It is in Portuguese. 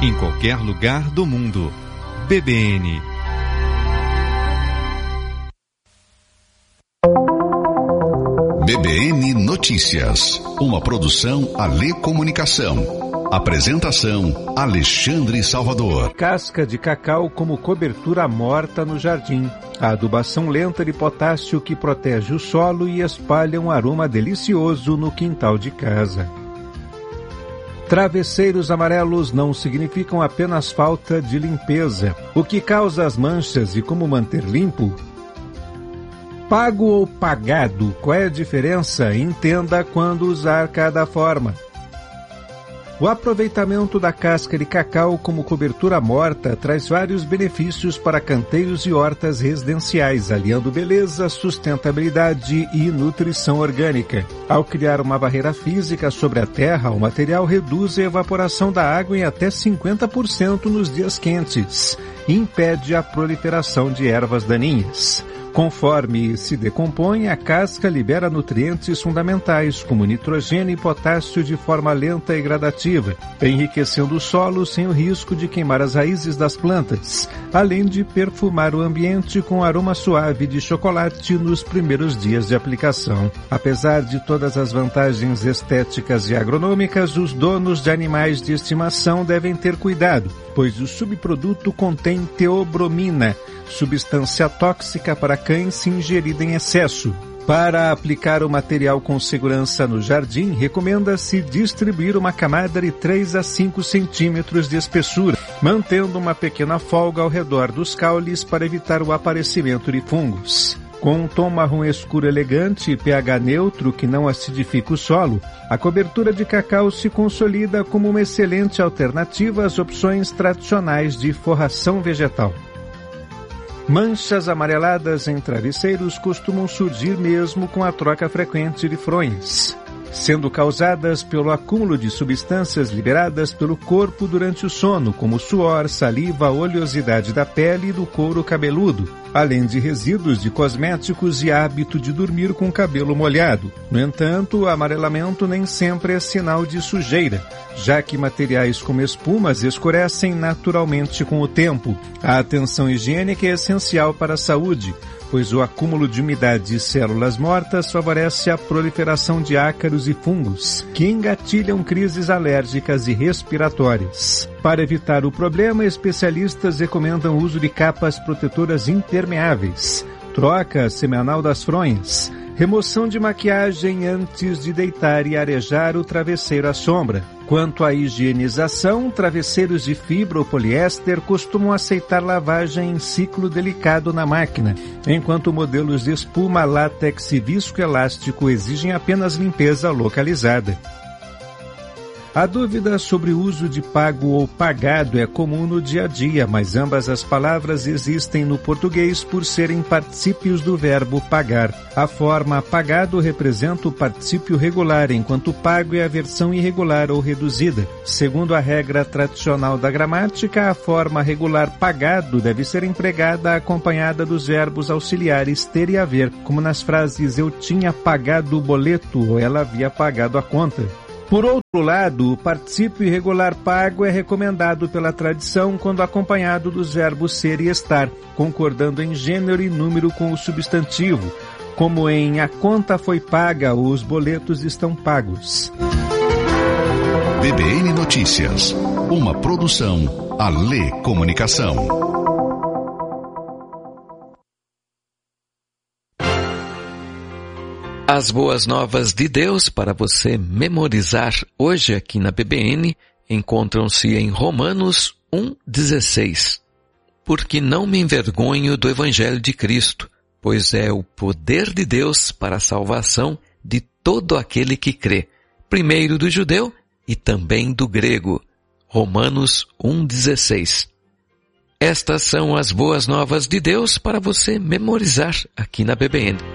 em qualquer lugar do mundo. BBN. BBN Notícias, uma produção Alê Comunicação. Apresentação Alexandre Salvador. Casca de cacau como cobertura morta no jardim. A adubação lenta de potássio que protege o solo e espalha um aroma delicioso no quintal de casa. Travesseiros amarelos não significam apenas falta de limpeza. O que causa as manchas e como manter limpo? Pago ou pagado? Qual é a diferença? Entenda quando usar cada forma. O aproveitamento da casca de cacau como cobertura morta traz vários benefícios para canteiros e hortas residenciais, aliando beleza, sustentabilidade e nutrição orgânica. Ao criar uma barreira física sobre a terra, o material reduz a evaporação da água em até 50% nos dias quentes e impede a proliferação de ervas daninhas. Conforme se decompõe, a casca libera nutrientes fundamentais, como nitrogênio e potássio de forma lenta e gradativa, enriquecendo o solo sem o risco de queimar as raízes das plantas, além de perfumar o ambiente com aroma suave de chocolate nos primeiros dias de aplicação. Apesar de todas as vantagens estéticas e agronômicas, os donos de animais de estimação devem ter cuidado, pois o subproduto contém teobromina, substância tóxica para cães ingerida em excesso. Para aplicar o material com segurança no jardim, recomenda-se distribuir uma camada de 3 a 5 centímetros de espessura, mantendo uma pequena folga ao redor dos caules para evitar o aparecimento de fungos. Com um tom marrom escuro elegante e pH neutro que não acidifica o solo, a cobertura de cacau se consolida como uma excelente alternativa às opções tradicionais de forração vegetal. Manchas amareladas em travesseiros costumam surgir mesmo com a troca frequente de fronhas, sendo causadas pelo acúmulo de substâncias liberadas pelo corpo durante o sono, como suor, saliva, oleosidade da pele e do couro cabeludo, além de resíduos de cosméticos e hábito de dormir com o cabelo molhado. No entanto, o amarelamento nem sempre é sinal de sujeira, já que materiais como espumas escurecem naturalmente com o tempo. A atenção higiênica é essencial para a saúde, pois o acúmulo de umidade e células mortas favorece a proliferação de ácaros e fungos, que engatilham crises alérgicas e respiratórias. Para evitar o problema, especialistas recomendam o uso de capas protetoras impermeáveis, troca semanal das fronhas, remoção de maquiagem antes de deitar e arejar o travesseiro à sombra. Quanto à higienização, travesseiros de fibra ou poliéster costumam aceitar lavagem em ciclo delicado na máquina, enquanto modelos de espuma, látex e viscoelástico exigem apenas limpeza localizada. A dúvida sobre o uso de pago ou pagado é comum no dia a dia, mas ambas as palavras existem no português por serem particípios do verbo pagar. A forma pagado representa o particípio regular, enquanto pago é a versão irregular ou reduzida. Segundo a regra tradicional da gramática, a forma regular pagado deve ser empregada acompanhada dos verbos auxiliares ter e haver, como nas frases eu tinha pagado o boleto ou ela havia pagado a conta. Por outro lado, o particípio irregular pago é recomendado pela tradição quando acompanhado dos verbos ser e estar, concordando em gênero e número com o substantivo, como em a conta foi paga ou os boletos estão pagos. BBN Notícias, uma produção Alê Comunicação. As boas novas de Deus para você memorizar hoje aqui na BBN encontram-se em Romanos 1,16. Porque não me envergonho do Evangelho de Cristo, pois é o poder de Deus para a salvação de todo aquele que crê, primeiro do judeu e também do grego. Romanos 1,16. Estas são as boas novas de Deus para você memorizar aqui na BBN.